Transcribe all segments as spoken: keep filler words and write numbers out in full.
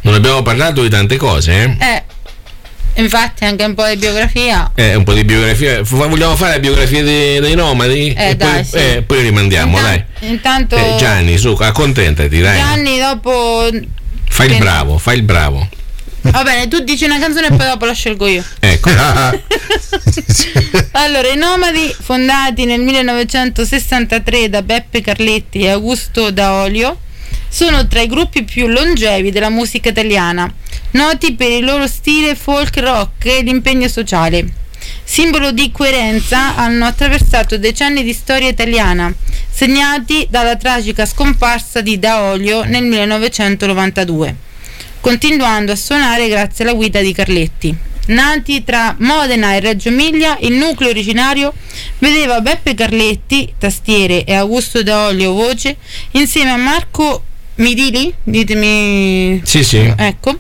Non abbiamo parlato di tante cose, eh? Eh, infatti anche un po' di biografia. Eh, un po' di biografia. Vogliamo fare la biografia dei, dei nomadi? Eh, e dai, poi, sì. eh, poi rimandiamo, Intan- dai. Intanto Eh, Gianni, su, accontentati, dai. Gianni dopo Fai il che- bravo, fai il bravo. Va bene, tu dici una canzone e poi dopo la scelgo io. Ecco. Allora, i Nomadi, fondati nel millenovecentosessantatré da Beppe Carletti e Augusto Daolio, sono tra i gruppi più longevi della musica italiana, noti per il loro stile folk rock e l'impegno sociale. Simbolo di coerenza, hanno attraversato decenni di storia italiana, segnati dalla tragica scomparsa di Daolio nel millenovecentonovantadue, continuando a suonare grazie alla guida di Carletti. Nati tra Modena e Reggio Emilia, il nucleo originario vedeva Beppe Carletti, tastiere, e Augusto Daolio, voce, insieme a Marco Midili, ditemi... Sì, sì. Ecco.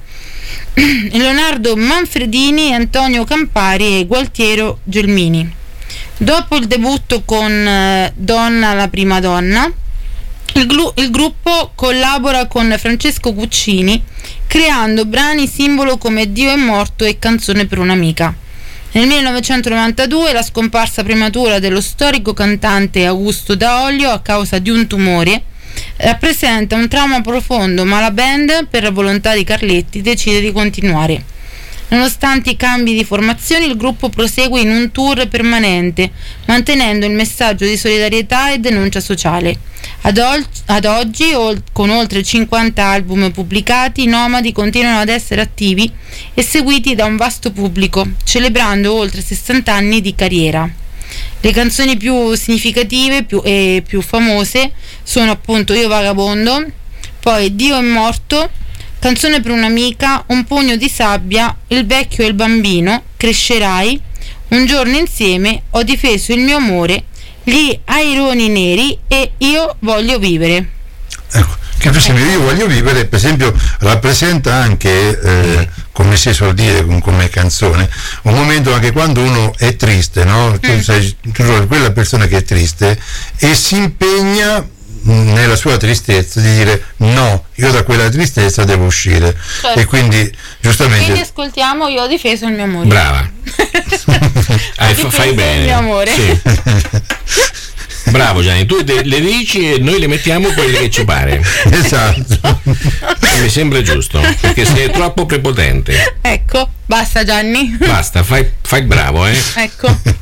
Leonardo Manfredini, Antonio Campari e Gualtiero Gelmini. Dopo il debutto con eh, Donna la prima donna, il, glu- il gruppo collabora con Francesco Guccini, creando brani simbolo come Dio è morto e Canzone per un'amica. Nel millenovecentonovantadue la scomparsa prematura dello storico cantante Augusto Daolio a causa di un tumore rappresenta un trauma profondo, ma la band, per la volontà di Carletti, decide di continuare. Nonostante i cambi di formazione, il gruppo prosegue in un tour permanente, mantenendo il messaggio di solidarietà e denuncia sociale. Ad, ol- ad oggi, ol- con oltre cinquanta album pubblicati, i Nomadi continuano ad essere attivi e seguiti da un vasto pubblico, celebrando oltre sessanta anni di carriera. Le canzoni più significative più, e più famose sono appunto Io vagabondo, poi Dio è morto, Canzone per un'amica, Un pugno di sabbia, Il vecchio e il bambino, Crescerai, Un giorno insieme, Ho difeso il mio amore, Gli aironi neri e Io voglio vivere. Ecco, che per esempio Io voglio vivere, per esempio, rappresenta anche, eh, come si suol dire come canzone, un momento anche quando uno è triste, no? Tu sei tu sei quella persona che è triste e si impegna nella sua tristezza di dire no, io da quella tristezza devo uscire. Certo. E quindi giustamente Quindi ascoltiamo Io ho difeso il mio amore. Brava. Hai, fa- fai Il bene. mio amore. Sì. Bravo Gianni, tu te- le dici e noi le mettiamo quelle che ci pare. esatto. Mi sembra giusto, perché sei troppo prepotente. Ecco, basta Gianni. Basta, fai, fai il bravo, eh. Ecco.